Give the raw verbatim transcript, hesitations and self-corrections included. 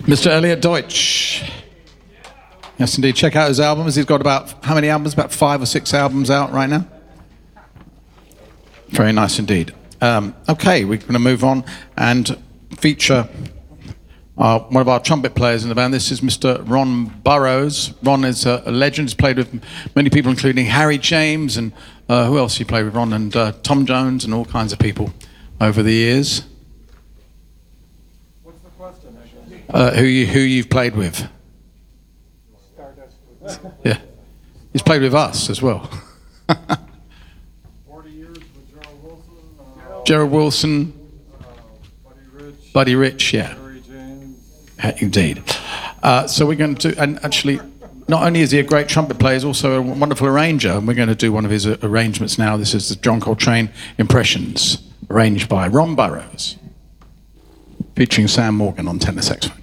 Mister Elliot Deutsch. Yes, indeed. Check out his albums. He's got about, how many albums? About five or six albums out right now. Very nice indeed. Um, okay, we're going to move on and feature uh, one of our trumpet players in the band. This is Mister Ron Burrows. Ron is a, a legend. He's played with many people, including Harry James and uh, who else he played with? Ron and uh, Tom Jones and all kinds of people over the years. What's the question? Uh, who you who you've played with? Yeah, he's played with us as well. Forty years with Gerald Wilson. Uh, Gerald Wilson, uh, Buddy Rich. Buddy Rich, yeah. Harry James. Indeed. Uh, so we're going to, and actually, not only is he a great trumpet player, he's also a wonderful arranger, and we're going to do one of his uh, arrangements now. This is the John Coltrane Impressions, arranged by Ron Burrows, featuring Sam Morgan on tenor saxophone.